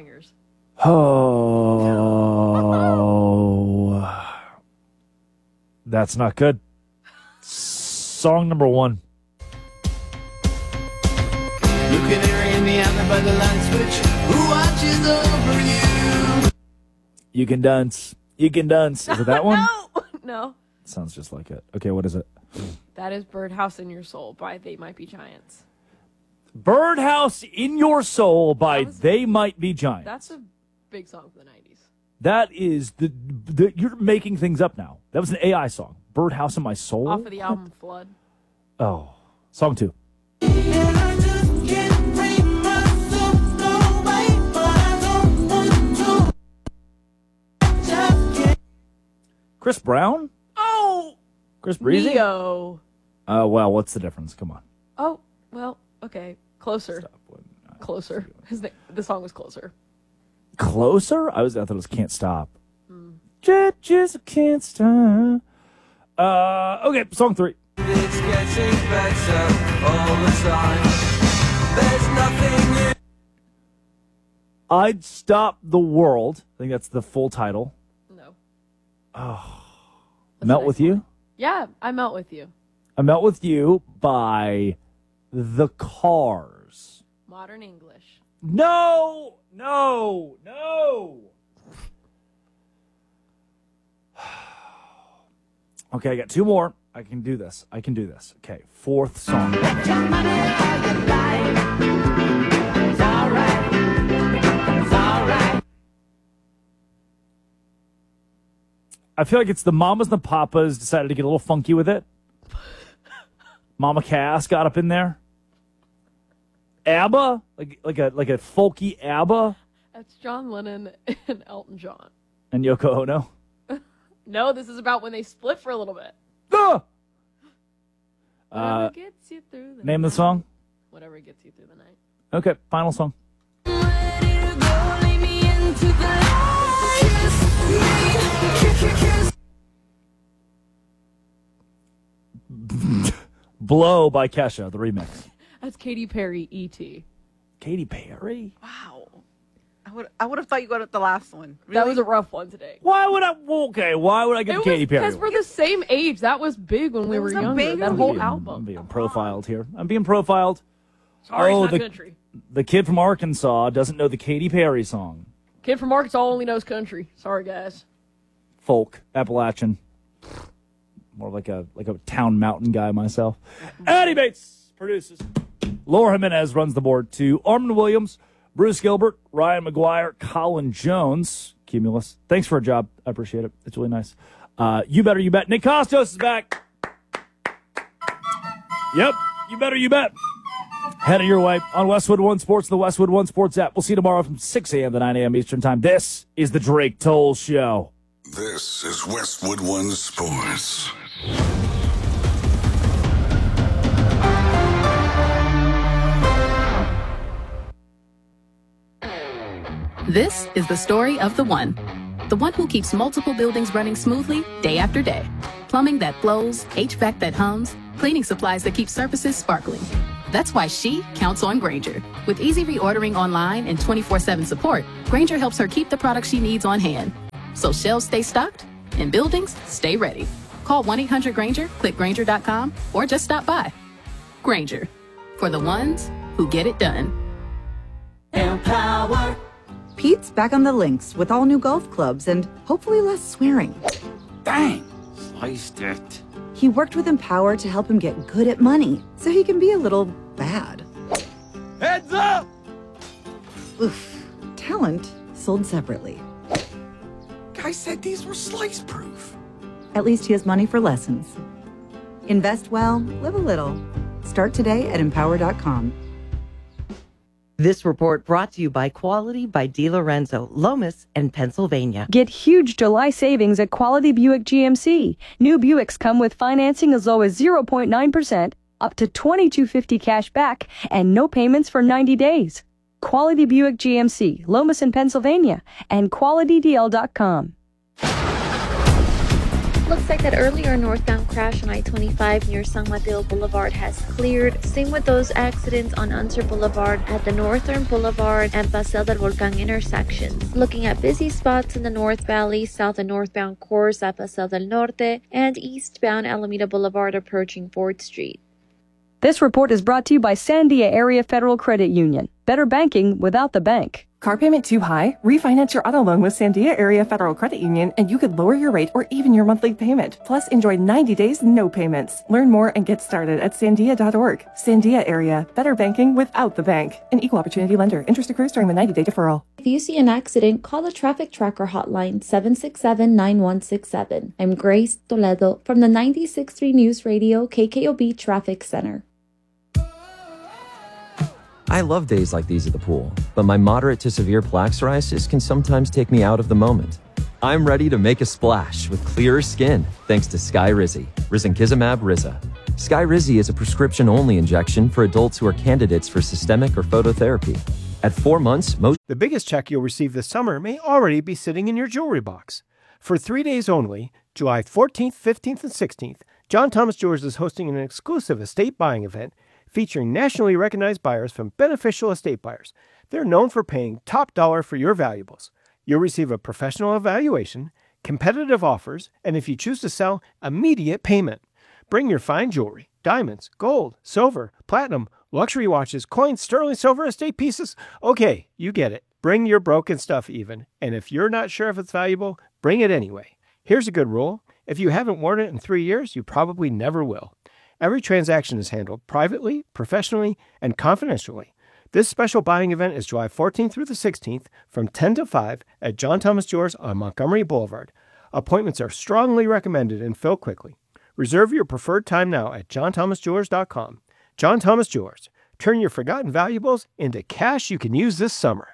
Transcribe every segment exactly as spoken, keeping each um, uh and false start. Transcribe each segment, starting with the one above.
bangers. Oh. That's not good. Song number one. You can hear Indiana by the light switch. Who watches over you? You can dance. You can dance. Is it that one? No, no. Sounds just like it. Okay, what is it? That is Birdhouse in Your Soul by They Might Be Giants. Birdhouse in Your Soul by was, They Might Be Giants. That's a big song from the nineties. That is the, the you're making things up now. That was an A I song. Birdhouse in My Soul. Off of the album Flood. Oh, song two. Chris Brown? Oh! Chris Breezy? Neo. Uh, well, what's the difference? Come on. Oh, well, okay. Closer. Stop. Closer. His name, the song was Closer. Closer? I was. I thought it was Can't Stop. Mm. Just, just can't stop. Uh, okay, song three. It's getting better all the time. There's nothing in- I'd Stop the World. I think that's the full title. No. Oh. That's Melt nice with You? one. Yeah, I Melt With You. I Melt With You by The Cars. Modern English. No! No! No! Okay, I got two more. I can do this. I can do this. Okay, fourth song. I feel like it's the Mamas and the Papas decided to get a little funky with it. Mama Cass got up in there. ABBA, like like a like a folky ABBA, That's John Lennon and Elton John. and Yoko Ono. No, this is about when they split for a little bit. Ah! Whatever Uh, gets you through the name night. the song. Whatever gets you through the night. Okay, final song. Blow by Kesha, the remix. That's Katy Perry, E T Katy Perry? Wow. I would I would have thought you got the last one. Really? That was a rough one today. Why would I? Okay, why would I It give was Katy Perry? because we're the same age. That was big when we It were was a younger. big That movie. whole I'm album. being profiled here. I'm being profiled. Sorry, oh, it's the, not country. the kid from Arkansas doesn't know the Katy Perry song. Kid from Arkansas only knows country. Sorry, guys. Folk, Appalachian. More like a like a town mountain guy myself. Eddie Bates produces. Laura Jimenez runs the board. To Armin Williams, Bruce Gilbert, Ryan McGuire, Colin Jones, Cumulus. Thanks for a job. I appreciate it. It's really nice. Uh, you better, you bet. Nick Costos is back. Yep. You better, you bet. Headed your way on Westwood One Sports, the Westwood One Sports app. We'll see you tomorrow from six a.m. to nine a.m. Eastern Time. This is the Drake Toll Show. This is Westwood One Sports. This is the story of the one. The one who keeps multiple buildings running smoothly day after day. Plumbing that flows, H V A C that hums, cleaning supplies that keep surfaces sparkling. That's why she counts on Grainger. With easy reordering online and twenty-four seven support, Grainger helps her keep the products she needs on hand. So shelves stay stocked and buildings stay ready. Call one eight hundred Grainger, click Grainger dot com, or just stop by. Grainger, for the ones who get it done. Empower. Pete's back on the links with all new golf clubs and hopefully less swearing. Dang, sliced it. He worked with Empower to help him get good at money so he can be a little bad. Heads up! Oof. Talent sold separately. Guy said these were slice proof. At least he has money for lessons. Invest well, live a little. Start today at empower dot com. This report brought to you by Quality by DiLorenzo, Lomas, and Pennsylvania. Get huge July savings at Quality Buick G M C. New Buicks come with financing as low as zero point nine percent, up to twenty-two fifty cash back, and no payments for ninety days. Quality Buick G M C, Lomas in Pennsylvania, and quality d l dot com. Looks like that earlier northbound crash on I twenty-five near San Mateo Boulevard has cleared. Same with those accidents on Unser Boulevard at the Northern Boulevard and Paseo del Volcán intersections. Looking at busy spots in the North Valley, south and northbound course at Paseo del Norte, and eastbound Alameda Boulevard approaching fourth Street. This report is brought to you by Sandia Area Federal Credit Union. Better banking without the bank. Car payment too high? Refinance your auto loan with Sandia Area Federal Credit Union and you could lower your rate or even your monthly payment. Plus, enjoy ninety days no payments. Learn more and get started at sandia dot org. Sandia Area. Better banking without the bank. An equal opportunity lender. Interest accrues during the ninety-day deferral. If you see an accident, call the Traffic Tracker hotline seven six seven, nine one six seven. I'm Grace Toledo from the ninety-six point three News Radio K K O B Traffic Center. I love days like these at the pool, but my moderate to severe plaque psoriasis can sometimes take me out of the moment. I'm ready to make a splash with clearer skin thanks to Skyrizi, risankizumab Riza. Skyrizi is a prescription-only injection for adults who are candidates for systemic or phototherapy. At four months, most... The biggest check you'll receive this summer may already be sitting in your jewelry box. For three days only, July fourteenth, fifteenth, and sixteenth, John Thomas Jewelers is hosting an exclusive estate buying event featuring nationally recognized buyers from Beneficial Estate Buyers. They're known for paying top dollar for your valuables. You'll receive a professional evaluation, competitive offers, and if you choose to sell, immediate payment. Bring your fine jewelry, diamonds, gold, silver, platinum, luxury watches, coins, sterling silver, estate pieces. Okay, you get it. Bring your broken stuff even, and if you're not sure if it's valuable, bring it anyway. Here's a good rule. If you haven't worn it in three years, you probably never will. Every transaction is handled privately, professionally, and confidentially. This special buying event is July fourteenth through the sixteenth from ten to five at John Thomas Jewelers on Montgomery Boulevard. Appointments are strongly recommended and fill quickly. Reserve your preferred time now at john thomas jewelers dot com. John Thomas Jewelers. Turn your forgotten valuables into cash you can use this summer.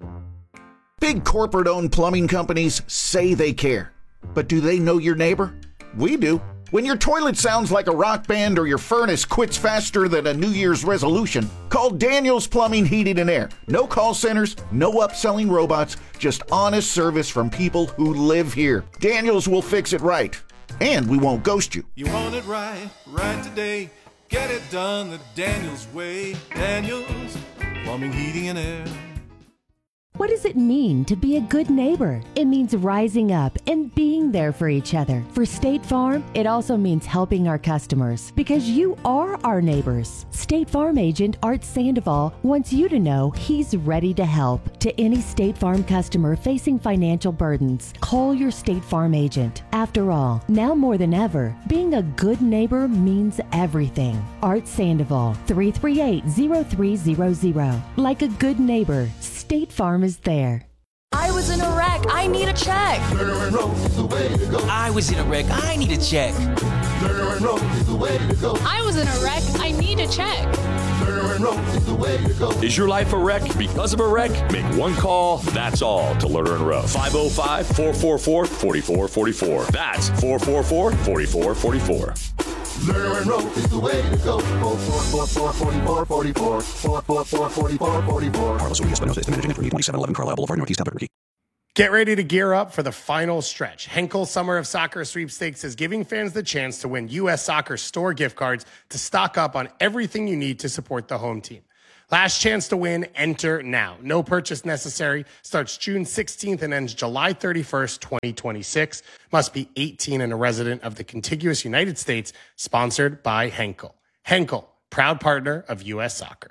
Big corporate-owned plumbing companies say they care. But do they know your neighbor? We do. When your toilet sounds like a rock band or your furnace quits faster than a New Year's resolution, call Daniels Plumbing, Heating, and Air. No call centers, no upselling robots, just honest service from people who live here. Daniels will fix it right, and we won't ghost you. You want it right, right today. Get it done the Daniels way. Daniels Plumbing, Heating, and Air. What does it mean to be a good neighbor? It means rising up and being there for each other. For State Farm, it also means helping our customers because you are our neighbors. State Farm agent Art Sandoval wants you to know he's ready to help. To any State Farm customer facing financial burdens, call your State Farm agent. After all, now more than ever, being a good neighbor means everything. Art Sandoval, three three eight, zero three zero zero. Like a good neighbor, State Farm is there. I was in a wreck. I need a check. Lerner and Rose is the way to go. I was in a wreck. I need a check. Lerner and Rose is the way to go. I was in a wreck. I need a check. Lerner and Rose is the way to go. Is your life a wreck because of a wreck? Make one call, that's all, to Lerner and Rowe. five oh five, four four four, four four four four. That's four four four, four four four four. Lerner and Rowe is the way to go. four four four, four four four four. four four four, four four four four. Carlos Urias Espinosa, managing editor, twenty-seven eleven Carlisle Boulevard, Northeast Albuquerque. Get ready to gear up for the final stretch. Henkel Summer of Soccer Sweepstakes is giving fans the chance to win U S Soccer store gift cards to stock up on everything you need to support the home team. Last chance to win, enter now. No purchase necessary. Starts June sixteenth and ends July thirty-first, twenty twenty-six. Must be eighteen and a resident of the contiguous United States. Sponsored by Henkel. Henkel, proud partner of U S Soccer.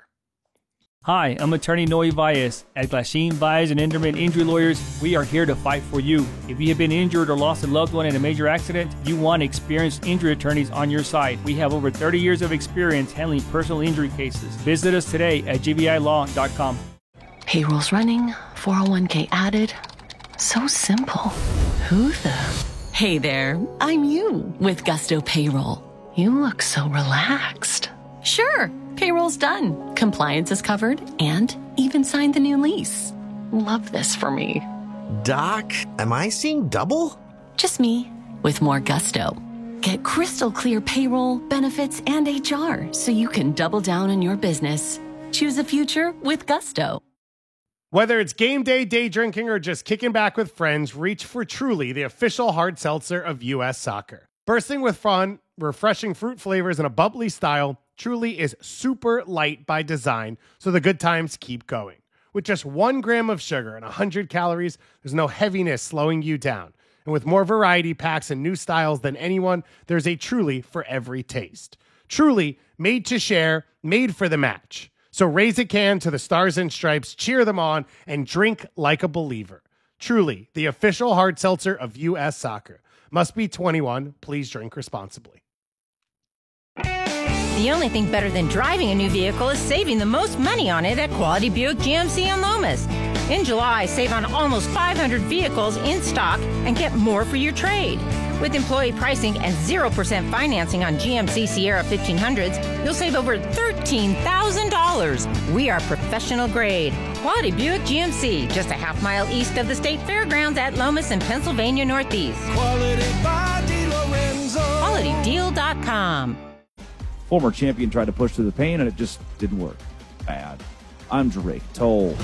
Hi, I'm attorney Noe Valles. At Glasheen, Valles and Enderman Injury Lawyers, we are here to fight for you. If you have been injured or lost a loved one in a major accident, you want experienced injury attorneys on your side. We have over thirty years of experience handling personal injury cases. Visit us today at g v i law dot com. Payroll's running, four oh one k added. So simple. Who the? Hey there, I'm you with Gusto Payroll. You look so relaxed. Sure. Payroll's done, compliance is covered, and even signed the new lease. Love this for me. Doc, am I seeing double? Just me, with more gusto. Get crystal clear payroll, benefits, and H R so you can double down on your business. Choose a future with Gusto. Whether it's game day, day drinking, or just kicking back with friends, reach for Truly, the official hard seltzer of U S Soccer. Bursting with fun, refreshing fruit flavors, and a bubbly style, Truly is super light by design, so the good times keep going. With just one gram of sugar and one hundred calories, there's no heaviness slowing you down. And with more variety packs and new styles than anyone, there's a Truly for every taste. Truly, made to share, made for the match. So raise a can to the Stars and Stripes, cheer them on, and drink like a believer. Truly, the official hard seltzer of U S Soccer. Must be twenty-one. Please drink responsibly. The only thing better than driving a new vehicle is saving the most money on it at Quality Buick G M C in Lomas. In July, save on almost five hundred vehicles in stock and get more for your trade. With employee pricing and zero percent financing on G M C Sierra fifteen hundreds, you'll save over thirteen thousand dollars. We are professional grade. Quality Buick G M C, just a half mile east of the State Fairgrounds at Lomas and Pennsylvania Northeast. Quality by DeLorenzo. quality deal dot com. Former champion tried to push through the pain, and it just didn't work. Bad. I'm Drake Toll.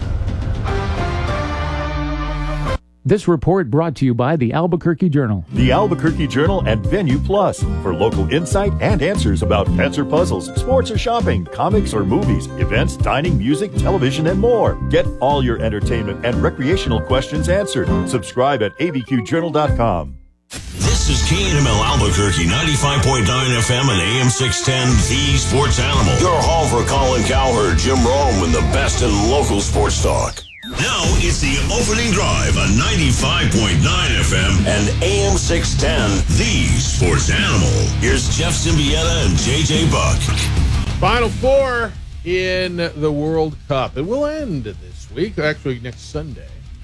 This report brought to you by the Albuquerque Journal. The Albuquerque Journal and Venue Plus for local insight and answers about pets or puzzles, sports or shopping, comics or movies, events, dining, music, television, and more. Get all your entertainment and recreational questions answered. Subscribe at A B Q journal dot com. This is K N M L Albuquerque, ninety-five point nine F M and A M six ten, The Sports Animal. Your home for Colin Cowherd, Jim Rome, and the best in local sports talk. Now it's the opening drive on ninety-five point nine F M and A M six ten, The Sports Animal. Here's Jeff Symbieta and J J Buck. Final four in the World Cup. It will end this week, actually next Sunday.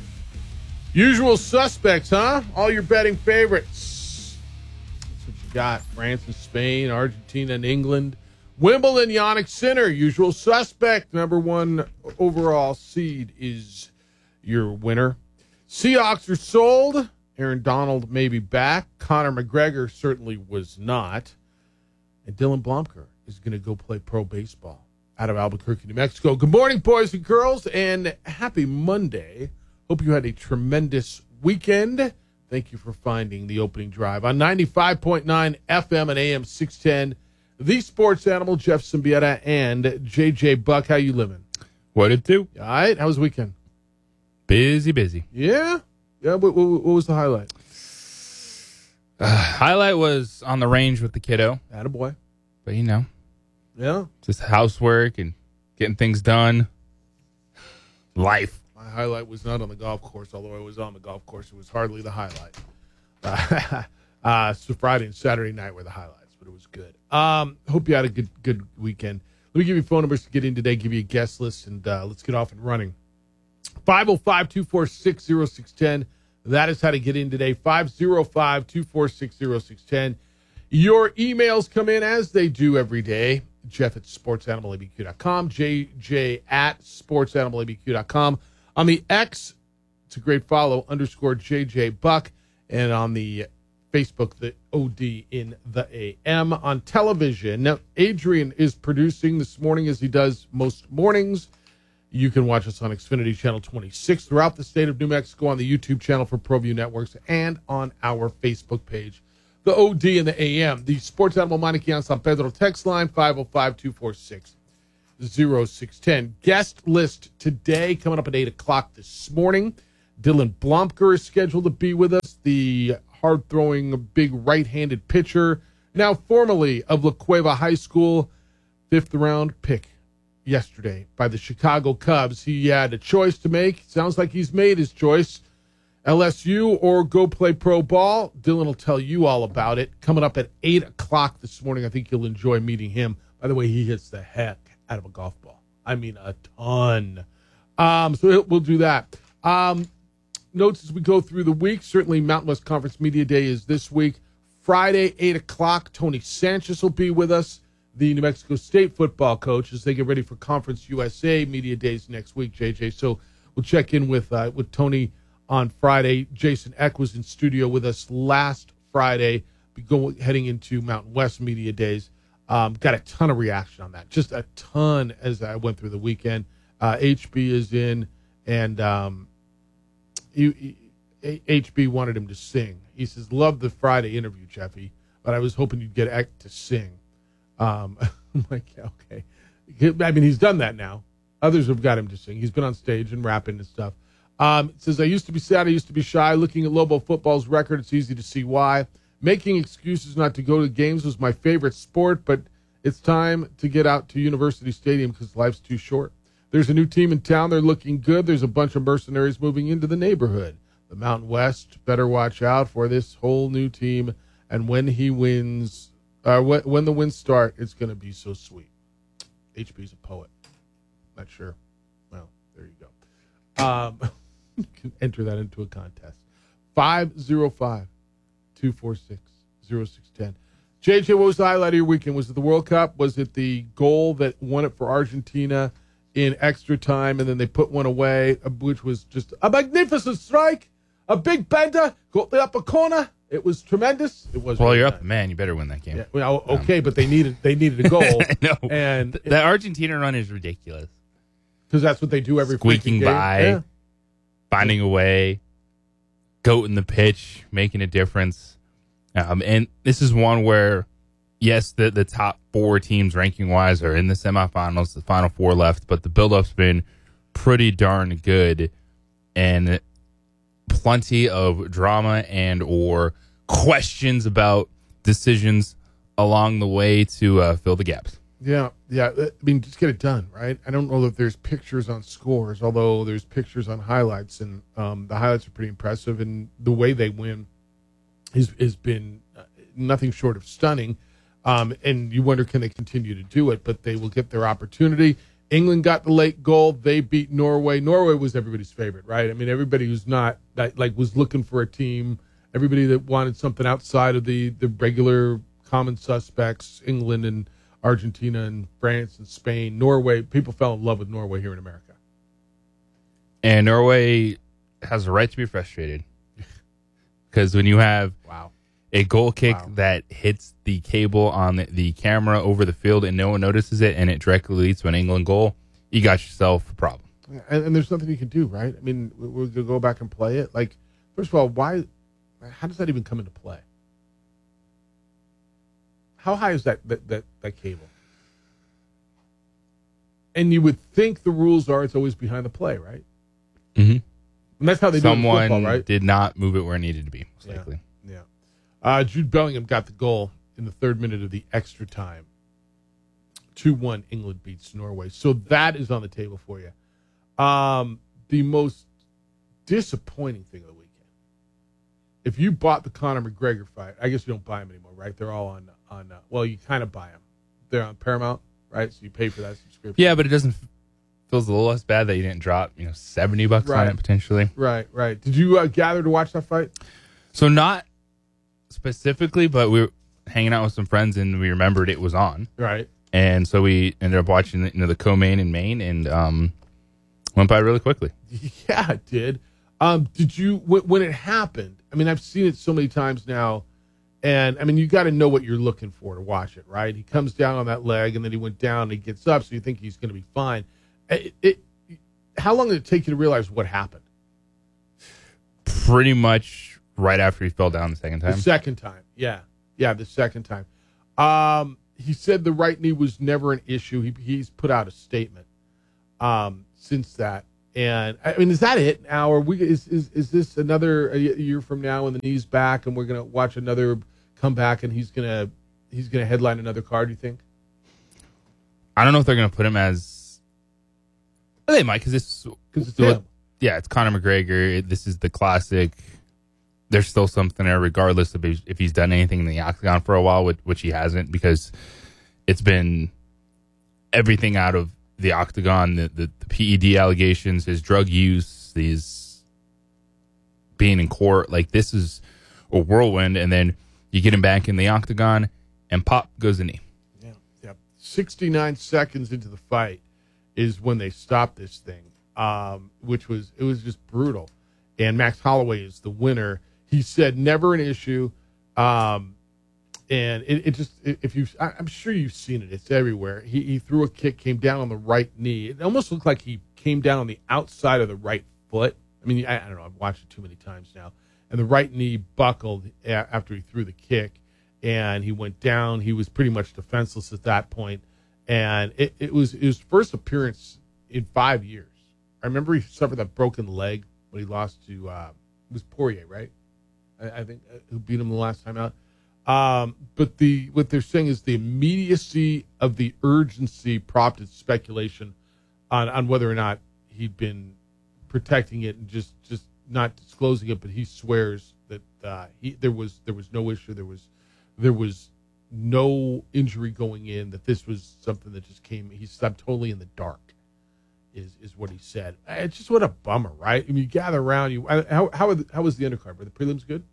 Usual suspects, huh? All your betting favorites. That's what you got. France and Spain, Argentina and England. Wimbledon, Jannik Sinner, usual suspect. Number one overall seed is your winner. Seahawks are sold. Aaron Donald may be back. Conor McGregor certainly was not. And Dylan Blomker is going to go play pro baseball out of Albuquerque, New Mexico. Good morning, boys and girls, and happy Monday. Hope you had a tremendous weekend. Thank you for finding the opening drive on ninety-five point nine F M and A M six ten. The Sports Animal, Jeff Symbieta, and J J Buck. How you living? What it do? All right. How was the weekend? Busy, busy. Yeah? Yeah. What, what, what was the highlight? Uh, highlight was on the range with the kiddo. Attaboy. But, you know. Yeah. Just housework and getting things done. Life. My highlight was not on the golf course, although I was on the golf course. It was hardly the highlight. Uh, uh, so Friday and Saturday night were the highlights. But it was good. Um, hope you had a good good weekend. Let me give you phone numbers to get in today, give you a guest list, and uh, let's get off and running. five oh five, two four six, oh six one oh. That is how to get in today. five oh five, two four six, oh six one oh. Your emails come in as they do every day. Jeff at sports animal a b q dot com. J J at sports animal a b q dot com. On the X, it's a great follow, underscore J J Buck. And on the Facebook, the O D in the A M. On television, now Adrian is producing this morning as he does most mornings. You can watch us on Xfinity Channel twenty-six throughout the state of New Mexico, on the YouTube channel for ProView Networks, and on our Facebook page. The O D in the A M. The Sports Animal Maniquí on San Pedro text line, five oh five, two four six, oh six one oh. Guest list today coming up at eight o'clock this morning. Dylan Blomker is scheduled to be with us, the hard-throwing, big right-handed pitcher, now formerly of La Cueva High School, fifth-round pick yesterday by the Chicago Cubs. He had a choice to make. Sounds like he's made his choice. L S U or go play pro ball. Dylan will tell you all about it. Coming up at eight o'clock this morning. I think you'll enjoy meeting him. By the way, he hits the heck out of a golf ball. I mean, a ton. Um, so we'll do that. Um, notes as we go through the week. Certainly Mountain West Conference Media Day is this week. Friday, eight o'clock, Tony Sanchez will be with us, the New Mexico State football coach, as they get ready for Conference U S A Media Days next week, J J. So we'll check in with uh, with Tony on Friday. Jason Eck was in studio with us last Friday, go, heading into Mountain West Media Days. Um, got a ton of reaction on that, just a ton as I went through the weekend. Uh, H B is in, and um, he, he, H B wanted him to sing. He says, "Love the Friday interview, Jeffy, but I was hoping you'd get Eck to sing." Um, I'm like, yeah, okay. I mean, he's done that now. Others have got him to sing. He's been on stage and rapping and stuff. Um, it says, "I used to be sad. I used to be shy. Looking at Lobo football's record, it's easy to see why. Making excuses not to go to games was my favorite sport, but it's time to get out to University Stadium because life's too short. There's a new team in town. They're looking good. There's a bunch of mercenaries moving into the neighborhood. The Mountain West better watch out for this whole new team. And when he wins, uh, when, when the wins start, it's going to be so sweet." H B's a poet. Not sure. Well, there you go. Um, you can enter that into a contest. five oh five, two four six, oh six one oh. J J, what was the highlight of your weekend? Was it the World Cup? Was it the goal that won it for Argentina in extra time, and then they put one away, which was just a magnificent strike, a big bender, got the upper corner. It was tremendous. It was. Well, really you're nice. up, man. You better win that game. Yeah, well, okay, um, but they needed they needed a goal. No, and Th- that Argentina run is ridiculous. Because that's what they do every squeaking game. by, yeah. finding a way, goating the pitch, making a difference. Um, and this is one where, yes, the the top four teams ranking wise are in the semifinals, the final four left, but the build-up's been pretty darn good, and plenty of drama and or questions about decisions along the way to uh, fill the gaps. Yeah, yeah. I mean, just get it done, right? I don't know if there's pictures on scores, although there's pictures on highlights, and um, the highlights are pretty impressive, and the way they win has, has been uh, nothing short of stunning. Um, and you wonder, can they continue to do it? But they will get their opportunity. England got the late goal. They beat Norway. Norway was everybody's favorite, right? I mean, everybody who's not that like was looking for a team. Everybody that wanted something outside of the the regular common suspects, England and Argentina and France and Spain, Norway. People fell in love with Norway here in America. And Norway has a right to be frustrated because when you have wow. a goal kick wow. that hits the cable on the, the camera over the field and no one notices it and it directly leads to an England goal, you got yourself a problem. And, and there's nothing you can do, right? I mean, we're going to go back and play it. Like, first of all, why? How does that even come into play? How high is that that, that that cable? And you would think the rules are it's always behind the play, right? Mm-hmm. And that's how they Someone do it in football, right? did not move it where it needed to be, most yeah. likely. Yeah. Uh, Jude Bellingham got the goal in the third minute of the extra time. two one England beats Norway. So that is on the table for you. Um, the most disappointing thing of the weekend. If you bought the Conor McGregor fight, I guess you don't buy them anymore, right? They're all on, on uh, well, you kind of buy them. They're on Paramount, right? So you pay for that subscription. Yeah, but it doesn't feels a little less bad that you didn't drop, you know, seventy bucks right. on it potentially. Right, right. Did you uh, gather to watch that fight? So not specifically, but we were hanging out with some friends and we remembered it was on. Right. And so we ended up watching you know, the co-main in Maine and um, went by really quickly. Yeah, it did. Um, did you, w- when it happened, I mean, I've seen it so many times now, and I mean, you got to know what you're looking for to watch it, right? He comes down on that leg, and then he went down, and he gets up, so you think he's going to be fine. It, it, how long did it take you to realize what happened? Pretty much right after he fell down the second time. The second time, yeah. Yeah, the second time. Um, he said the right knee was never an issue. He, he's put out a statement um, since that. And I mean, is that it now? Or we is is is this another a year from now when the knee's back and we're gonna watch another comeback and he's gonna he's gonna headline another card? Do you think? I don't know if they're gonna put him as. Well, they might because it's, it's him. Yeah, it's Conor McGregor. This is the classic. There's still something there, regardless of if he's done anything in the octagon for a while, which, which he hasn't, because it's been everything out of the octagon, the, the, the P E D allegations, his drug use, these being in court. Like, this is a whirlwind, and then you get him back in the octagon, and pop goes the knee. Yeah, yeah. sixty-nine seconds into the fight is when they stopped this thing, um, which was, it was just brutal. And Max Holloway is the winner. He said never an issue. Um, and it, it just, if you, I'm sure you've seen it. It's everywhere. He, he threw a kick, came down on the right knee. It almost looked like he came down on the outside of the right foot. I mean, I, I don't know. I've watched it too many times now. And the right knee buckled a- after he threw the kick, and he went down. He was pretty much defenseless at that point. And it, it was his first appearance in five years. I remember he suffered that broken leg when he lost to uh, it was Poirier, right? I, I think uh, who beat him the last time out. Um, but the what they're saying is the immediacy of the urgency prompted speculation on, on whether or not he'd been protecting it and just, just not disclosing it. But he swears that uh, he there was there was no issue. There was there was no injury going in. That this was something that just came. He slept totally in the dark. Is is what he said. It's just what a bummer, right? I mean, you gather around. You how how the, how was the undercard? Were the prelims good?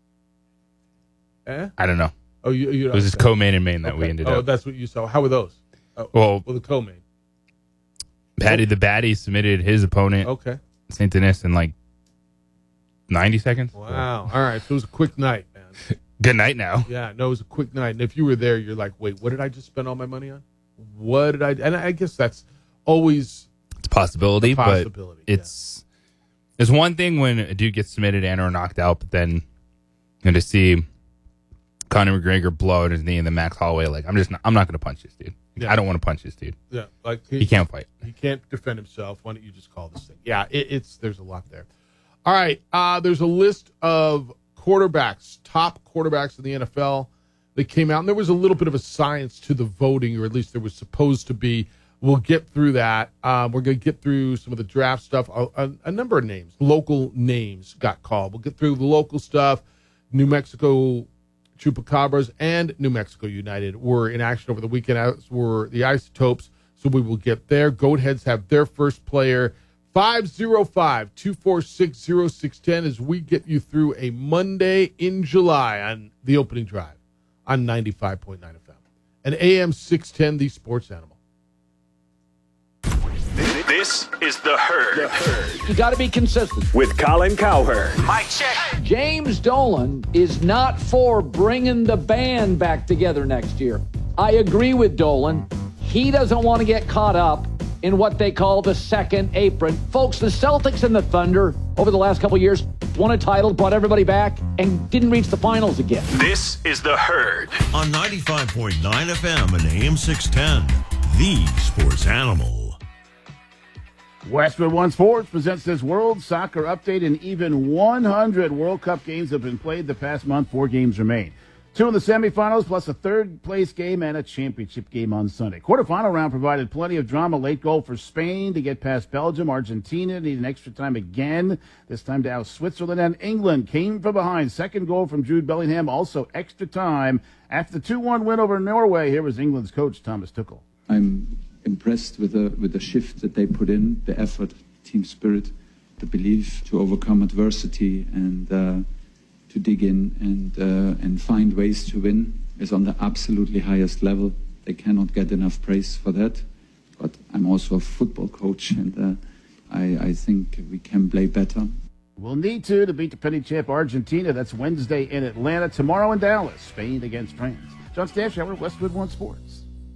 Eh? I don't know. Oh, you, you it was his co-main and main that okay. we ended oh, up. Oh, that's what you saw. How were those? Oh, well, well, the co-main. Patty the Batty submitted his opponent. Okay. Saint Denis in like ninety seconds. Wow. All right. So it was a quick night, man. Good night now. Yeah. No, it was a quick night. And if you were there, you're like, wait, what did I just spend all my money on? What did I? And I guess that's always. It's a possibility, a possibility but it's yeah. There's one thing when a dude gets submitted and or knocked out, but then you know, to see Conor McGregor blow out his knee in the Max Holloway, like I'm just not, I'm not going to punch this dude. Yeah. I don't want to punch this dude. Yeah, like he, he can't fight. He can't defend himself. Why don't you just call this thing? Yeah, it, it's there's a lot there. All right, uh, there's a list of quarterbacks, top quarterbacks in the N F L that came out, and there was a little bit of a science to the voting, or at least there was supposed to be. We'll get through that. Um, we're going to get through some of the draft stuff. A, a, a number of names, local names got called. We'll get through the local stuff. New Mexico Chupacabras and New Mexico United were in action over the weekend, as were the Isotopes. So we will get there. Goatheads have their first player. five oh five, two four six, oh six one oh as we get you through a Monday in July on the opening drive on ninety-five point nine F M. And A M six ten, the sports animal. This is The Herd. The Herd. You got to be consistent. With Colin Cowherd. Mike check. James Dolan is not for bringing the band back together next year. I agree with Dolan. He doesn't want to get caught up in what they call the second apron. Folks, the Celtics and the Thunder over the last couple of years won a title, brought everybody back, and didn't reach the finals again. This is The Herd. On ninety-five point nine F M and A M six ten, the sports animal. Westwood One Sports presents this World Soccer Update, and even one hundred World Cup games have been played the past month. Four games remain. Two in the semifinals, plus a third-place game and a championship game on Sunday. Quarterfinal round provided plenty of drama. Late goal for Spain to get past Belgium. Argentina needed extra time again, this time to out Switzerland. And England came from behind. Second goal from Jude Bellingham, also extra time. After the two one win over Norway, here was England's coach, Thomas Tuchel. I'm impressed with the with the shift that they put in, the effort, team spirit, the belief to overcome adversity and uh, to dig in and uh, and find ways to win is on the absolutely highest level. They cannot get enough praise for that. But I'm also a football coach, and uh, I, I think we can play better. We'll need to to beat the defending champ Argentina. That's Wednesday in Atlanta. Tomorrow in Dallas, Spain against France. John Stashower, Westwood One Sports.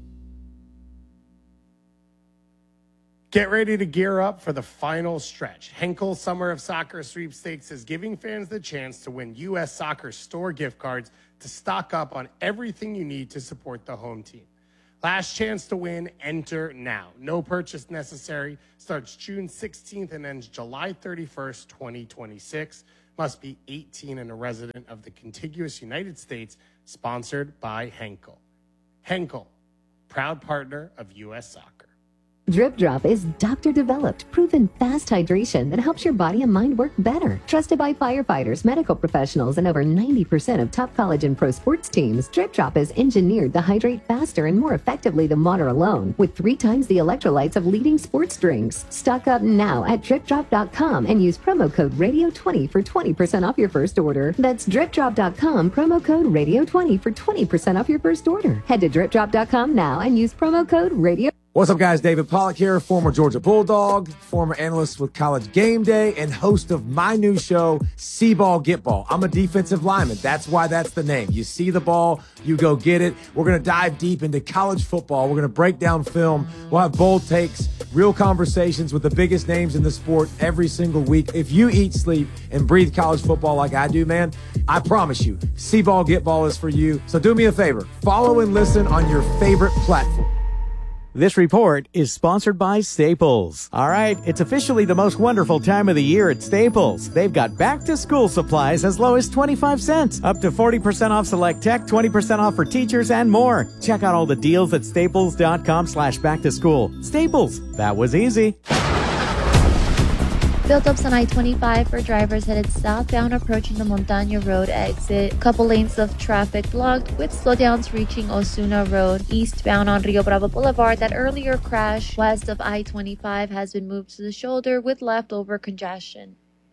Get ready to gear up for the final stretch. Henkel Summer of Soccer Sweepstakes is giving fans the chance to win U S Soccer store gift cards to stock up on everything you need to support the home team. Last chance to win, enter now. No purchase necessary. Starts June sixteenth and ends July thirty-first, twenty twenty-six. Must be eighteen and a resident of the contiguous United States. Sponsored by Henkel. Henkel, proud partner of U S Soccer. Drip Drop is doctor-developed, proven fast hydration that helps your body and mind work better. Trusted by firefighters, medical professionals, and over ninety percent of top college and pro sports teams, Drip Drop is engineered to hydrate faster and more effectively than water alone, with three times the electrolytes of leading sports drinks. Stock up now at drip drop dot com and use promo code radio twenty for twenty percent off your first order. That's drip drop dot com, promo code radio twenty for twenty percent off your first order. Head to drip drop dot com now and use promo code radio. What's up, guys? David Pollack here, former Georgia Bulldog, former analyst with College Game Day, and host of my new show, See Ball, Get Ball. I'm a defensive lineman. That's why that's the name. You see the ball, you go get it. We're going to dive deep into college football. We're going to break down film. We'll have bold takes, real conversations with the biggest names in the sport every single week. If you eat, sleep, and breathe college football like I do, man, I promise you, See Ball, Get Ball is for you. So do me a favor. Follow and listen on your favorite platform. This report is sponsored by Staples. All right, it's officially the most wonderful time of the year at Staples. They've got back-to-school supplies as low as twenty-five cents, up to forty percent off select tech, twenty percent off for teachers, and more. Check out all the deals at staples.com slash back-to-school. Staples, that was easy. Built ups on I twenty-five for drivers headed southbound approaching the Montaña Road exit. Couple lanes of traffic blocked with slowdowns reaching Osuna Road. Eastbound on Rio Bravo Boulevard, that earlier crash west of I twenty-five has been moved to the shoulder with leftover congestion.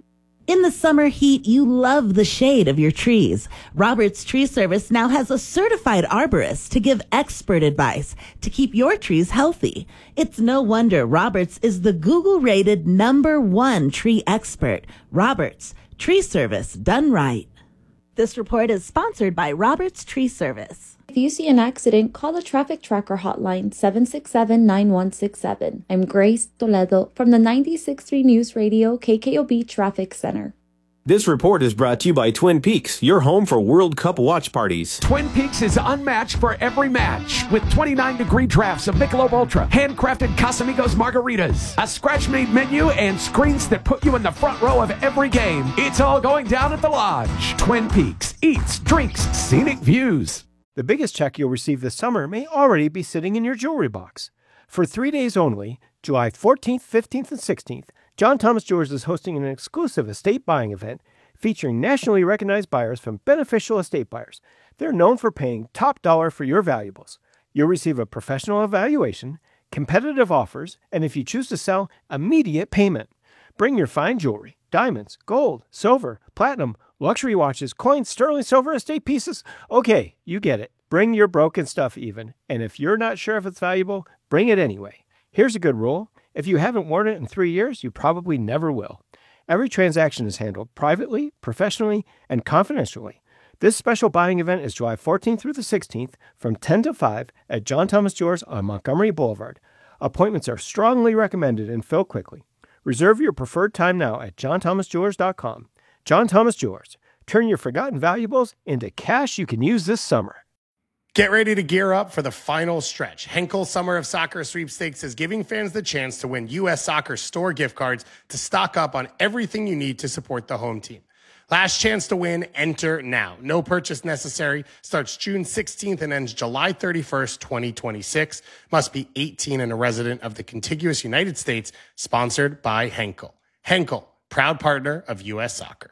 In the summer heat, you love the shade of your trees. Roberts Tree Service now has a certified arborist to give expert advice to keep your trees healthy. It's no wonder Roberts is the Google-rated number one tree expert. Roberts Tree Service, done right. This report is sponsored by Roberts Tree Service. If you see an accident, call the Traffic Tracker hotline seven six seven, nine one six seven. I'm Grace Toledo from the ninety-six point three News Radio K K O B Traffic Center. This report is brought to you by Twin Peaks, your home for World Cup watch parties. Twin Peaks is unmatched for every match with twenty-nine degree drafts of Michelob Ultra, handcrafted Casamigos margaritas, a scratch-made menu, and screens that put you in the front row of every game. It's all going down at the Lodge. Twin Peaks eats, drinks, scenic views. The biggest check you'll receive this summer may already be sitting in your jewelry box. For three days only, July fourteenth, fifteenth, and sixteenth, John Thomas Jewelers is hosting an exclusive estate buying event featuring nationally recognized buyers from Beneficial Estate Buyers. They're known for paying top dollar for your valuables. You'll receive a professional evaluation, competitive offers, and if you choose to sell, immediate payment. Bring your fine jewelry, diamonds, gold, silver, platinum, luxury watches, coins, sterling silver, estate pieces. Okay, you get it. Bring your broken stuff even. And if you're not sure if it's valuable, bring it anyway. Here's a good rule. If you haven't worn it in three years, you probably never will. Every transaction is handled privately, professionally, and confidentially. This special buying event is July fourteenth through the sixteenth from ten to five at John Thomas Jewelers on Montgomery Boulevard. Appointments are strongly recommended and fill quickly. Reserve your preferred time now at john thomas jewelers dot com. John Thomas Jewelers. Turn your forgotten valuables into cash you can use this summer. Get ready to gear up for the final stretch. Henkel Summer of Soccer Sweepstakes is giving fans the chance to win U S Soccer store gift cards to stock up on everything you need to support the home team. Last chance to win, enter now. No purchase necessary. Starts June sixteenth and ends July thirty-first, twenty twenty-six. Must be eighteen and a resident of the contiguous United States. Sponsored by Henkel. Henkel, proud partner of U S Soccer.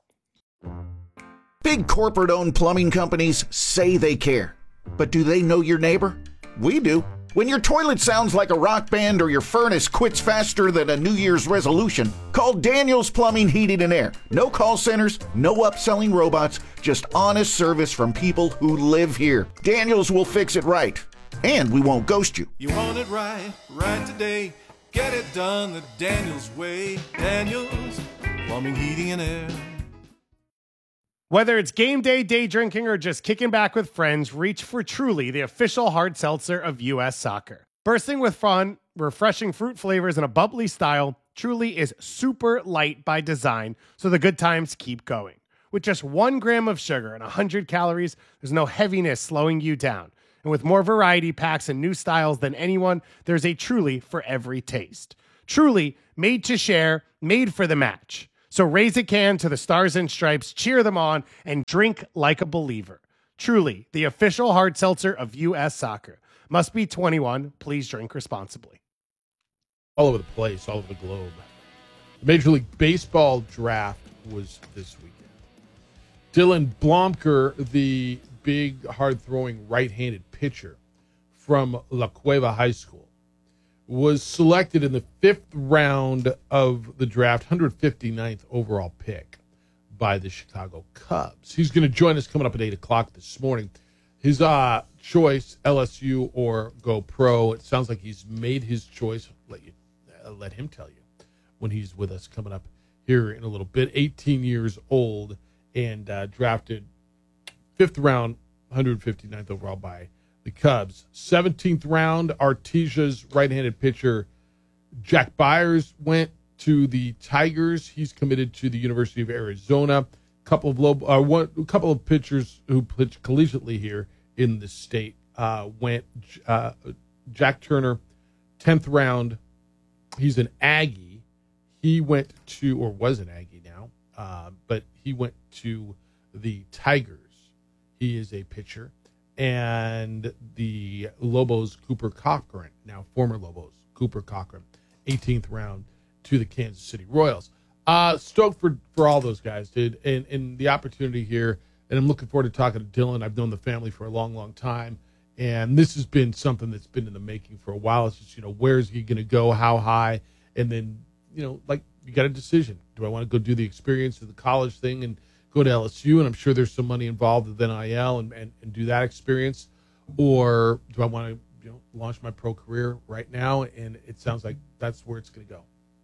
Big corporate-owned plumbing companies say they care. But do they know your neighbor? We do. When your toilet sounds like a rock band or your furnace quits faster than a New Year's resolution, call Daniels Plumbing, Heating, and Air. No call centers, no upselling robots, just honest service from people who live here. Daniels will fix it right, and we won't ghost you. You want it right, right today. Get it done the Daniels way. Daniels Plumbing, Heating, and Air. Whether it's game day, day drinking, or just kicking back with friends, reach for Truly, the official hard seltzer of U S Soccer. Bursting with fun, refreshing fruit flavors, and a bubbly style, Truly is super light by design, so the good times keep going. With just one gram of sugar and one hundred calories, there's no heaviness slowing you down. And with more variety packs and new styles than anyone, there's a Truly for every taste. Truly, made to share, made for the match. So raise a can to the Stars and Stripes, cheer them on, and drink like a believer. Truly, the official hard seltzer of U S Soccer. Must be twenty-one. Please drink responsibly. All over the place, all over the globe. The Major League Baseball draft was this weekend. Dylan Blomker, the big, hard-throwing right-handed pitcher from La Cueva High School, was selected in the fifth round of the draft, one hundred fifty-ninth overall pick by the Chicago Cubs. He's going to join us coming up at eight o'clock this morning. His uh, choice, L S U or go pro. It sounds like he's made his choice. Let you uh, let him tell you when he's with us coming up here in a little bit. eighteen years old and uh, drafted fifth round, one hundred fifty-ninth overall by the Cubs. seventeenth round, Artesia's right-handed pitcher Jack Byers went to the Tigers. He's committed to the University of Arizona. Couple of low, uh, one, a couple of pitchers who pitched collegiately here in the state uh, went. Uh, Jack Turner, tenth round. He's an Aggie. He went to, or was an Aggie now, uh, but he went to the Tigers. He is a pitcher. And the Lobos, Cooper Cochran, now former Lobos, Cooper Cochran, eighteenth round to the Kansas City Royals. Uh, stoked for, for all those guys, dude, and, and the opportunity here. And I'm looking forward to talking to Dylan. I've known the family for a long, long time. And this has been something that's been in the making for a while. It's just, you know, where's he going to go, how high? And then, you know, like, you got a decision. Do I want to go do the experience of the college thing and go to L S U? And I'm sure there's some money involved with N I L and, and, and do that experience. Or do I want to, you know, launch my pro career right now? And it sounds like that's where it's going to go.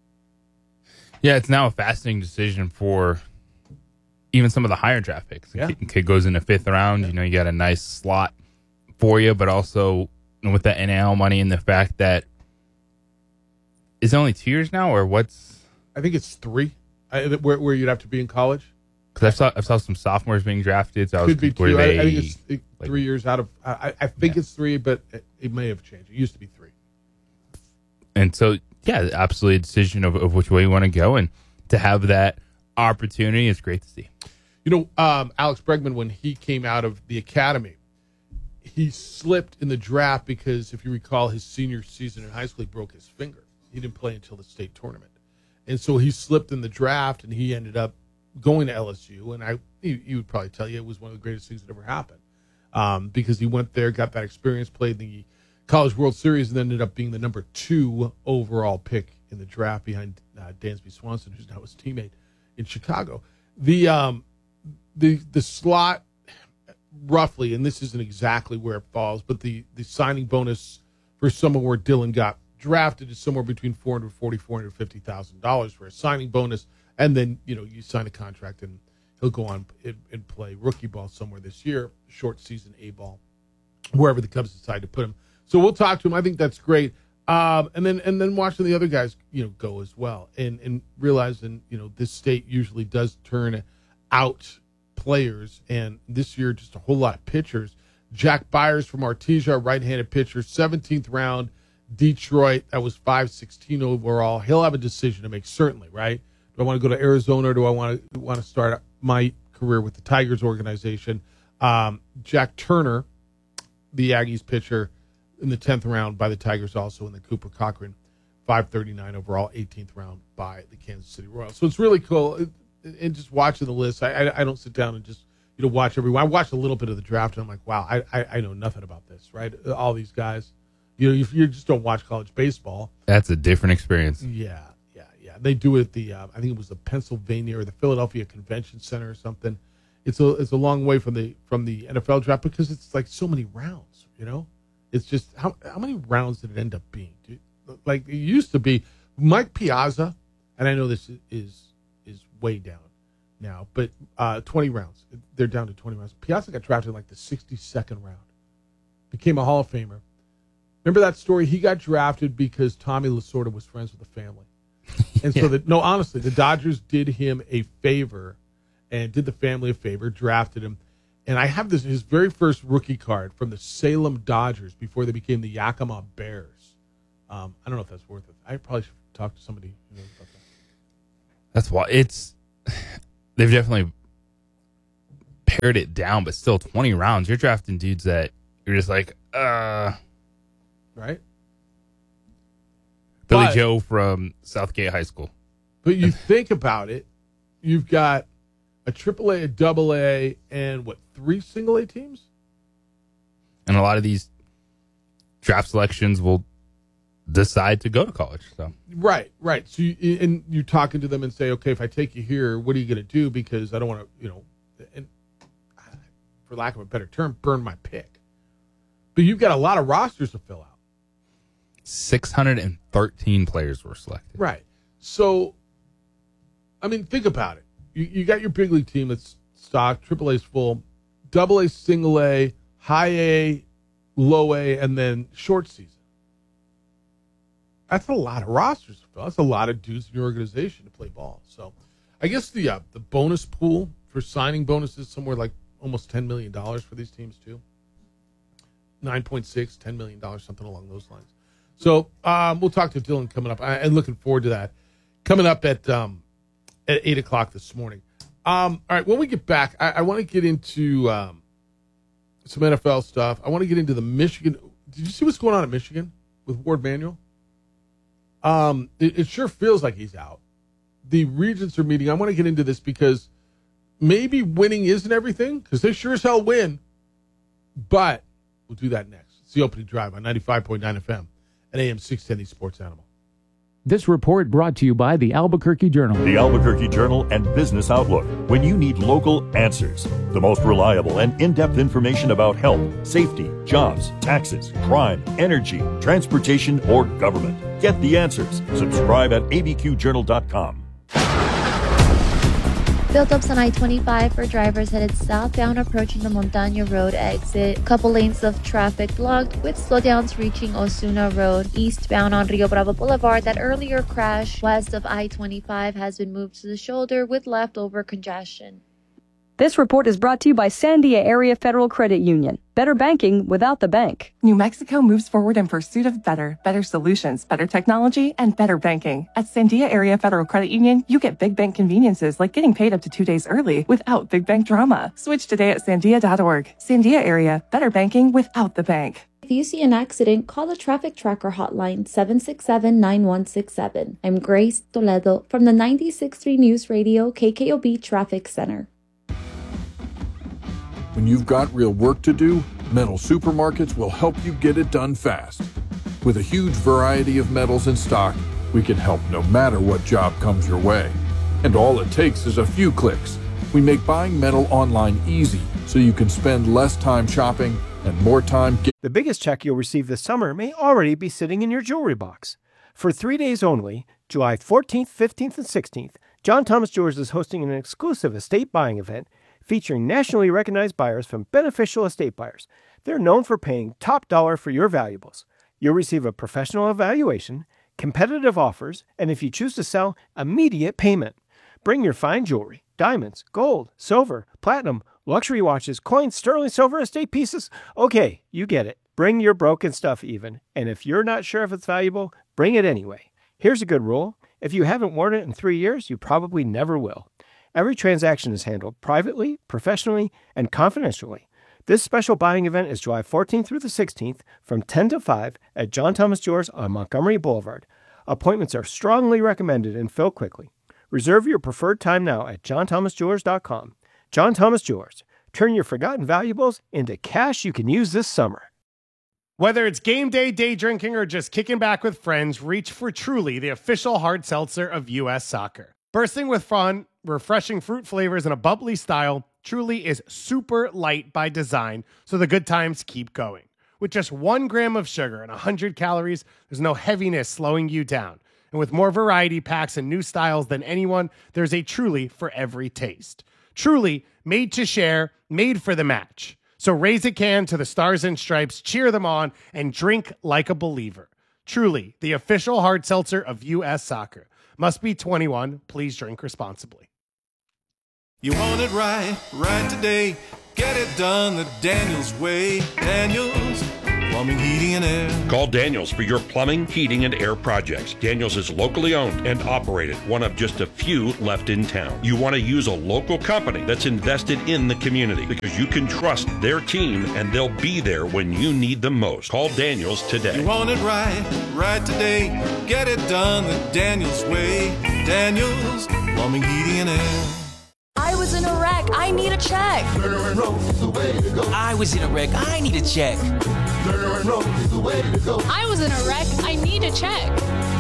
Yeah, it's now a fascinating decision for even some of the higher draft picks. The Yeah. kid, kid goes in the fifth round. Yeah. You know, you got a nice slot for you, but also you know, with the N I L money and the fact that is it only two years now, or what's? I think it's three. I, where, where you'd have to be in college. Because I saw I saw some sophomores being drafted. So I was, Could be were two. they, I, I think it's it, like, three years out of. I, I think Yeah. it's three, but it, it may have changed. It used to be three. And so, yeah, absolutely a decision of, of which way you want to go. And to have that opportunity is great to see. You know, um, Alex Bregman, when he came out of the academy, he slipped in the draft because, if you recall, his senior season in high school, he broke his finger. He didn't play until the state tournament. And so he slipped in the draft, and he ended up going to L S U. And I, he, he would probably tell you it was one of the greatest things that ever happened um, because he went there, got that experience, played the College World Series, and then ended up being the number two overall pick in the draft behind uh, Dansby Swanson, who's now his teammate in Chicago. The um, the the slot, roughly, and this isn't exactly where it falls, but the, the signing bonus for someone where Dylan got drafted is somewhere between four hundred forty thousand dollars, four hundred fifty thousand dollars for a signing bonus, and then you know you sign a contract and he'll go on and, and play rookie ball somewhere this year, short season A ball, wherever the Cubs decide to put him. So we'll talk to him. I think that's great. Um, and then and then watching the other guys, you know, go as well, and and realizing, you know, this state usually does turn out players, and this year just a whole lot of pitchers. Jack Byers from Artesia, right-handed pitcher, seventeenth round, Detroit. That was five sixteen overall. He'll have a decision to make, certainly, right? Do I want to go to Arizona, or do I want to want to start my career with the Tigers organization? Um, Jack Turner, the Aggies pitcher, in the tenth round by the Tigers also, and then Cooper Cochran, five thirty-nine overall, eighteenth round by the Kansas City Royals. So it's really cool. And just watching the list, I, I, I don't sit down and just, you know, watch everyone. I watched a little bit of the draft, and I'm like, wow, I, I, I know nothing about this, right? All these guys. You know, if you just don't watch college baseball. That's a different experience. Yeah, yeah, yeah. They do it at the, uh, I think it was the Pennsylvania or the Philadelphia Convention Center or something. It's a it's a long way from the from the N F L draft because it's like so many rounds, you know? It's just, how how many rounds did it end up being? Dude? Like, it used to be Mike Piazza, and I know this is is, is way down now, but uh, twenty rounds. They're down to twenty rounds. Piazza got drafted in like the sixty-second round. Became a Hall of Famer. Remember that story? He got drafted because Tommy Lasorda was friends with the family. And yeah. so, that no, honestly, the Dodgers did him a favor and did the family a favor, drafted him. And I have this his very first rookie card from the Salem Dodgers before they became the Yakima Bears. Um, I don't know if that's worth it. I probably should talk to somebody who knows about that. That's why it's they've definitely pared it down, but still twenty rounds. You're drafting dudes that you're just like, uh, right? Billy But- Joe from Southgate High School. But you think about it, you've got a triple A, a double A, and what, three single A teams? And a lot of these draft selections will decide to go to college. So Right, right. So you, and you're talking to them and say, okay, if I take you here, what are you going to do? Because I don't want to, you know, and for lack of a better term, burn my pick. But you've got a lot of rosters to fill out. six hundred thirteen players were selected. Right. So, I mean, think about it. You, you got your big league team that's stocked, triple A's full, double A, single A, high A, low A, and then short season. That's a lot of rosters to fill. That's a lot of dudes in your organization to play ball. So, I guess the uh, the bonus pool for signing bonuses somewhere like almost ten million dollars for these teams too. nine point six, ten million dollars, something along those lines. So um, we'll talk to Dylan coming up. I, I'm looking forward to that. Coming up at um, at eight o'clock this morning. Um, all right, when we get back, I, I want to get into um, some N F L stuff. I want to get into the Michigan. Did you see what's going on in Michigan with Ward Manuel? Um, it, it sure feels like he's out. The regents are meeting. I want to get into this because maybe winning isn't everything, because they sure as hell win. But we'll do that next. It's the opening drive on ninety-five point nine F M and A M six ten, the Sports Animal. This report brought to you by the Albuquerque Journal. The Albuquerque Journal and Business Outlook. When you need local answers, the most reliable and in-depth information about health, safety, jobs, taxes, crime, energy, transportation, or government. Get the answers. Subscribe at A B Q journal dot com. Build-ups on I twenty-five for drivers headed southbound approaching the Montaña Road exit. Couple lanes of traffic blocked with slowdowns reaching Osuna Road. Eastbound on Rio Bravo Boulevard, that earlier crash west of I twenty-five has been moved to the shoulder with leftover congestion. This report is brought to you by Sandia Area Federal Credit Union. Better banking without the bank. New Mexico moves forward in pursuit of better, better solutions, better technology, and better banking. At Sandia Area Federal Credit Union, you get big bank conveniences like getting paid up to two days early without big bank drama. Switch today at sandia dot org. Sandia Area, better banking without the bank. If you see an accident, call the Traffic Tracker hotline seven six seven, nine one six seven. I'm Grace Toledo from the ninety-six point three News Radio K K O B Traffic Center. When you've got real work to do, Metal Supermarkets will help you get it done fast. With a huge variety of metals in stock, we can help no matter what job comes your way. And all it takes is a few clicks. We make buying metal online easy so you can spend less time shopping and more time getting... The biggest check you'll receive this summer may already be sitting in your jewelry box. For three days only, July fourteenth, fifteenth, and sixteenth, John Thomas Jewelers is hosting an exclusive estate buying event featuring nationally recognized buyers from Beneficial Estate Buyers. They're known for paying top dollar for your valuables. You'll receive a professional evaluation, competitive offers, and if you choose to sell, immediate payment. Bring your fine jewelry, diamonds, gold, silver, platinum, luxury watches, coins, sterling silver, estate pieces. Okay, you get it. Bring your broken stuff even, and if you're not sure if it's valuable, bring it anyway. Here's a good rule. If you haven't worn it in three years, you probably never will. Every transaction is handled privately, professionally, and confidentially. This special buying event is July fourteenth through the sixteenth from ten to five at John Thomas Jewelers on Montgomery Boulevard. Appointments are strongly recommended and fill quickly. Reserve your preferred time now at john thomas jewelers dot com. John Thomas Jewelers. Turn your forgotten valuables into cash you can use this summer. Whether it's game day, day drinking, or just kicking back with friends, reach for Truly, the official hard seltzer of U S Soccer. Bursting with fun, refreshing fruit flavors, and a bubbly style, Truly is super light by design, so the good times keep going. With just one gram of sugar and one hundred calories, there's no heaviness slowing you down. And with more variety packs and new styles than anyone, there's a Truly for every taste. Truly, made to share, made for the match. So raise a can to the Stars and Stripes, cheer them on, and drink like a believer. Truly, the official hard seltzer of U S Soccer. Must be twenty-one. Please drink responsibly. You want it right, right today. Get it done the Daniels way. Daniels Plumbing, Heating, and Air. Call Daniels for your plumbing, heating, and air projects. Daniels is locally owned and operated, one of just a few left in town. You want to use a local company that's invested in the community because you can trust their team and they'll be there when you need them most. Call Daniels today. You want it right, right today. Get it done the Daniels way. Daniels Plumbing, Heating, and Air. I was in a wreck. I need a check. Lerner Road is the way to go. I was in a wreck. I need a check. Lerner Road is the way to go. I was in a wreck. I need a check. Lerner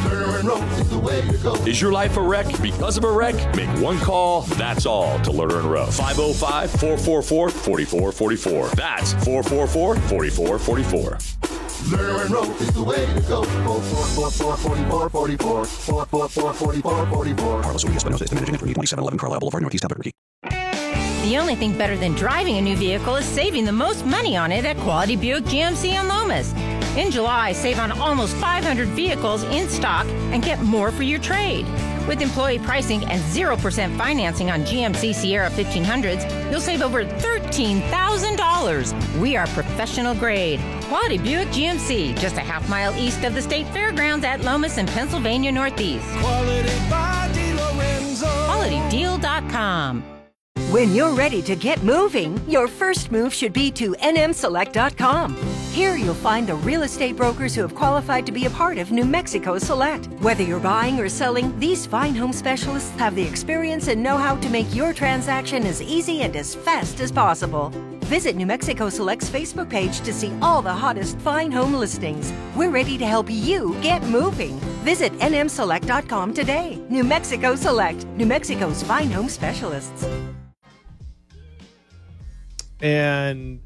Road is the way to go. Is your life a wreck because of a wreck? Make one call, that's all, to Lerner and Rowe. five oh five, four four four, four four four four. That's four four four, four four four four. Lerner and Rowe is the way to go. four four four, four four four four. four four four, four four four four. Carlos Urias Espinosa, estimated for twenty-seven eleven Carlisle Boulevard, Northeast Albuquerque. The only thing better than driving a new vehicle is saving the most money on it at Quality Buick G M C in Lomas. In July, save on almost five hundred vehicles in stock and get more for your trade. With employee pricing and zero percent financing on G M C Sierra fifteen hundreds, you'll save over thirteen thousand dollars. We are professional grade. Quality Buick G M C, just a half mile east of the State Fairgrounds at Lomas in Pennsylvania Northeast. Quality by DeLorenzo. Quality Deal dot com. When you're ready to get moving, your first move should be to N M Select dot com. Here you'll find the real estate brokers who have qualified to be a part of New Mexico Select. Whether you're buying or selling, these fine home specialists have the experience and know-how to make your transaction as easy and as fast as possible. Visit New Mexico Select's Facebook page to see all the hottest fine home listings. We're ready to help you get moving. Visit N M Select dot com today. New Mexico Select, New Mexico's fine home specialists. And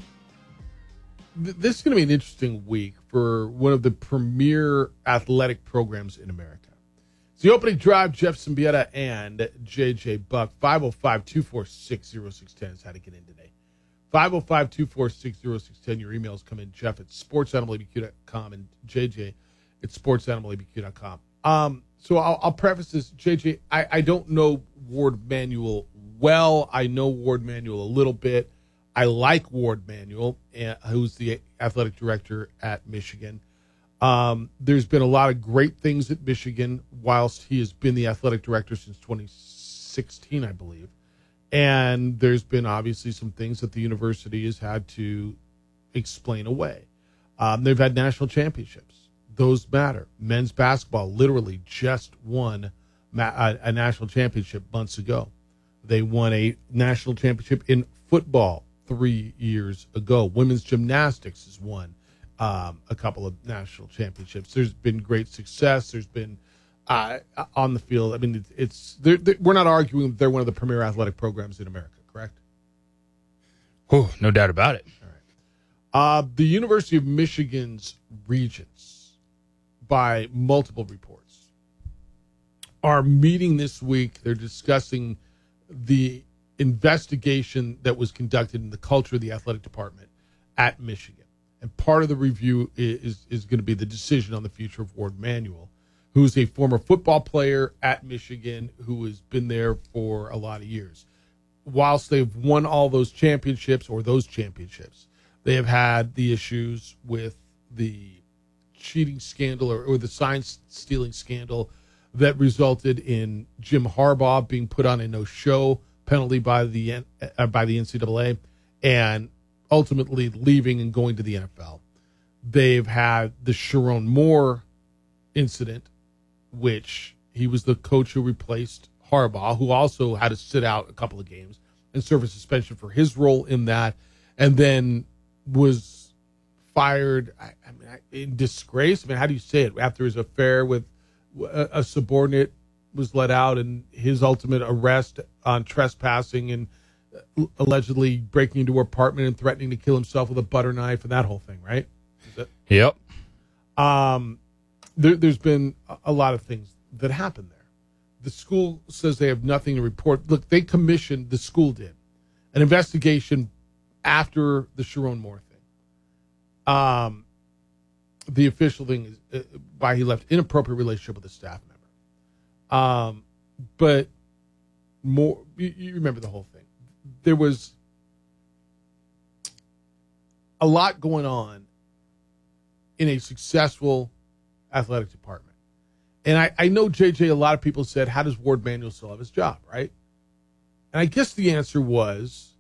th- this is going to be an interesting week for one of the premier athletic programs in America. It's the opening drive. Jeff Symbieta and J J Buck. five oh five, two four six, oh six one oh is how to get in today. five oh five, two four six, oh six one oh. Your emails come in, Jeff at sports animal a b q dot com and J J at sports animal a b q dot com. Um, so I'll, I'll preface this. J J, I, I don't know Ward Manuel well. I know Ward Manuel a little bit. I like Ward Manuel, who's the athletic director at Michigan. Um, there's been a lot of great things at Michigan whilst he has been the athletic director since twenty sixteen, I believe. And there's been obviously some things that the university has had to explain away. Um, they've had national championships. Those matter. Men's basketball literally just won ma- a, a national championship months ago. They won a national championship in football three years ago. Women's gymnastics has won um, a couple of national championships. There's been great success. There's been uh, on the field. I mean, it's, it's they're, they're, we're not arguing that they're one of the premier athletic programs in America, correct? Oh, no doubt about it. All right. Uh, the University of Michigan's regents, by multiple reports, are meeting this week. They're discussing the investigation that was conducted in the culture of the athletic department at Michigan. And part of the review is, is going to be the decision on the future of Ward Manuel, who's a former football player at Michigan who has been there for a lot of years. Whilst they've won all those championships or those championships, they have had the issues with the cheating scandal or, or the sign stealing scandal that resulted in Jim Harbaugh being put on a no-show penalty by the uh, by the N C double A and ultimately leaving and going to the N F L. They've had the Sharon Moore incident, which he was the coach who replaced Harbaugh, who also had to sit out a couple of games and serve a suspension for his role in that, and then was fired I, I mean, in disgrace. I mean, how do you say it? After his affair with a, a subordinate was let out, and his ultimate arrest on trespassing and allegedly breaking into her apartment and threatening to kill himself with a butter knife and that whole thing, right? Is it? Yep. Um, there, there's been a lot of things that happened there. The school says they have nothing to report. Look, they commissioned, the school did, an investigation after the Sharon Moore thing. Um, the official thing is uh, why he left inappropriate relationship with a staff member. Um, but more, you, you remember the whole thing. There was a lot going on in a successful athletic department. And I, I know, J J, a lot of people said, how does Ward Manuel still have his job, right? And I guess the answer was